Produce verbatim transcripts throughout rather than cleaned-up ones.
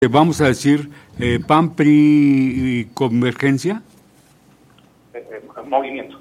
Vamos a decir, eh, P A N, P R I y Convergencia. Eh, eh, movimientos.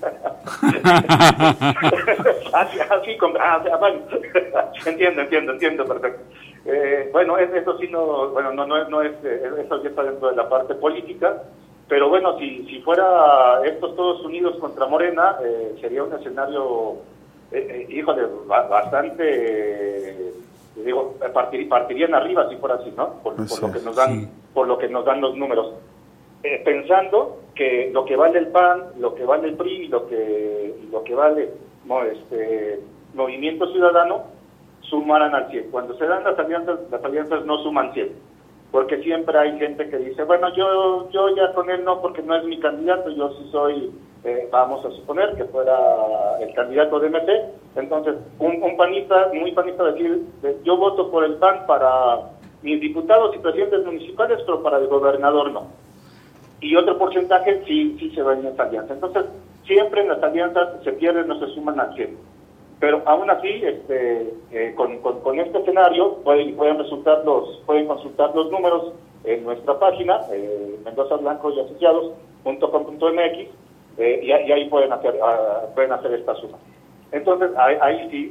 así, así con, ah, bueno, entiendo, entiendo, entiendo, perfecto. Eh, bueno, eso sí no, bueno, no, no, no es, eso ya está dentro de la parte política, pero bueno, si, si fuera estos todos unidos contra Morena, eh, sería un escenario, eh, eh, híjole, bastante... Eh, digo, partir, partirían arriba si fuera así, ¿no? Por, por lo que nos dan, sí. por lo que nos dan los números. Eh, pensando que lo que vale el P A N, lo que vale el P R I y lo que y lo que vale no, este Movimiento Ciudadano sumaran al cien. Cuando se dan las alianzas, las alianzas no suman cien, porque siempre hay gente que dice, bueno, yo yo ya con él no, porque no es mi candidato, yo sí soy, eh, vamos a suponer que fuera el candidato de M C. Entonces, un, un panista, muy panista decir, yo voto por el P A N para mis diputados y presidentes municipales, pero para el gobernador no. Y otro porcentaje sí sí se va en esa alianza. Entonces, siempre en las alianzas se pierden, no se suman al cien. Pero aún así, este, eh, con, con, con este escenario, pueden, pueden, resultar los, pueden consultar los números en nuestra página, eh, Mendoza Blanco y Asociados punto com punto m x, eh, y, y ahí pueden hacer, uh, pueden hacer esta suma. Entonces, ahí, ahí sí,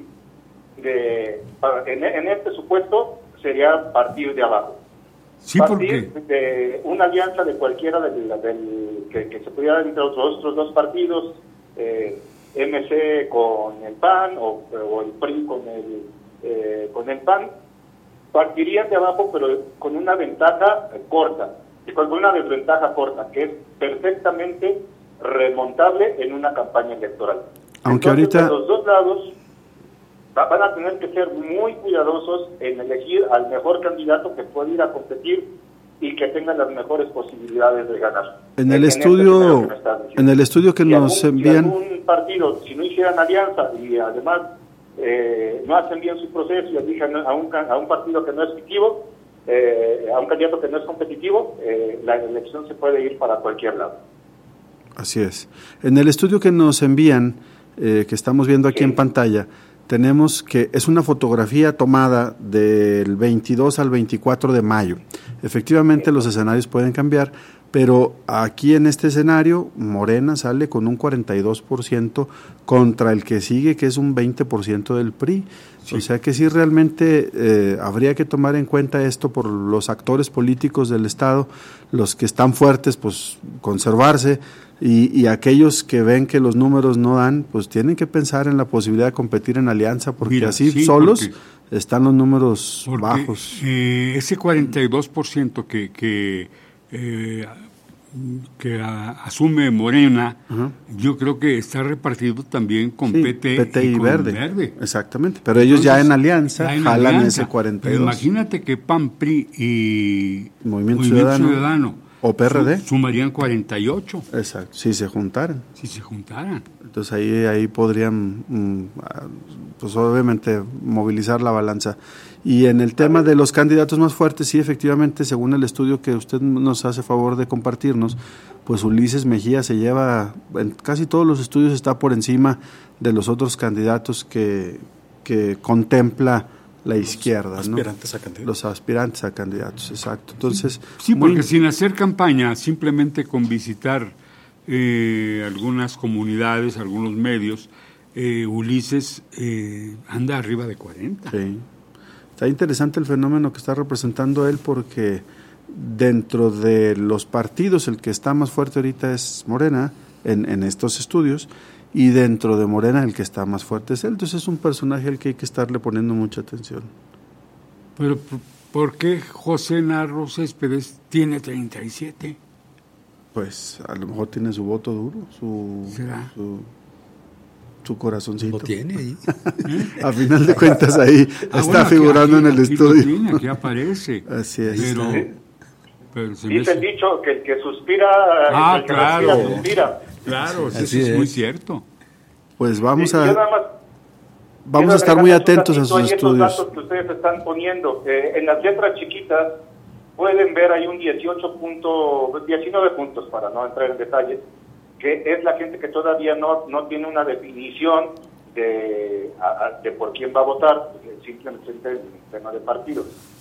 de, en, en este supuesto, sería partir de abajo. Sí, partir porque... de una alianza de cualquiera del, del que, que se pudiera entre otros, otros dos partidos, eh, M C con el P A N o, o el P R I con el, eh, con el P A N, partirían de abajo, pero con una ventaja corta, y con una desventaja corta, que es perfectamente remontable en una campaña electoral. Aunque Entonces, ahorita... de los dos lados van a tener que ser muy cuidadosos en elegir al mejor candidato que pueda ir a competir y que tenga las mejores posibilidades de ganar. En el en estudio este en el estudio que si nos algún, envían... Si algún partido, si no hicieran alianza y además eh, no hacen bien su proceso y eligen a un, a un partido que no es fictivo, eh, a un candidato que no es competitivo, eh, la elección se puede ir para cualquier lado. Así es. En el estudio que nos envían, eh, que estamos viendo aquí sí. en pantalla, tenemos que es una fotografía tomada del veintidós al veinticuatro de mayo. Efectivamente, los escenarios pueden cambiar, pero aquí en este escenario, Morena sale con un cuarenta y dos por ciento contra el que sigue, que es un veinte por ciento del P R I. Sí. O sea que sí, realmente eh, habría que tomar en cuenta esto por los actores políticos del Estado, los que están fuertes, pues conservarse, y, y aquellos que ven que los números no dan, pues tienen que pensar en la posibilidad de competir en alianza, porque Mira, así sí, solos porque, están los números porque, bajos. Eh, ese cuarenta y dos por ciento que... que eh, que a, asume Morena, uh-huh. yo creo que está repartido también con sí, P T, P T y, y con verde. verde. Exactamente, pero ellos Entonces, ya en alianza ya en jalan alianza. Ese cuarenta y dos. Pero imagínate que P A N, P R I y Movimiento, Movimiento Ciudadano, Ciudadano o P R D sumarían cuarenta y ocho. Exacto, si se juntaran. Si se juntaran. Entonces ahí ahí podrían, pues obviamente, movilizar la balanza. Y en el tema de los candidatos más fuertes, sí, efectivamente, según el estudio que usted nos hace favor de compartirnos, pues Ulises Mejía se lleva, en casi todos los estudios está por encima de los otros candidatos que, que contempla la izquierda, los aspirantes ¿no? a candidatos. Los aspirantes a candidatos, exacto. Entonces, sí, porque muy... sin hacer campaña, simplemente con visitar eh, algunas comunidades, algunos medios, eh, Ulises eh, anda arriba de cuarenta. Sí. Está interesante el fenómeno que está representando él, porque dentro de los partidos el que está más fuerte ahorita es Morena en, en estos estudios, y dentro de Morena el que está más fuerte es él. Entonces es un personaje al que hay que estarle poniendo mucha atención. Pero ¿por qué José Narro Céspedes tiene treinta y siete? Pues a lo mejor tiene su voto duro, su... ¿Será? Su, su corazoncito. Lo tiene ahí. ¿Eh? A final de cuentas ahí ah, está bueno, figurando aquí, en el aquí estudio. Lo tiene, aquí aparece. Así es. Pero, sí. pero se Dice el dicho que el que suspira, ah, el que claro. respira, suspira. Claro, eso Así es, es muy cierto. Pues vamos sí, a más, vamos a estar muy atentos a sus estudios. Datos que ustedes están poniendo, eh, en las letras chiquitas pueden ver ahí un dieciocho punto, diecinueve puntos, para no entrar en detalles, que es la gente que todavía no no tiene una definición de, a, de por quién va a votar, simplemente el tema de partidos.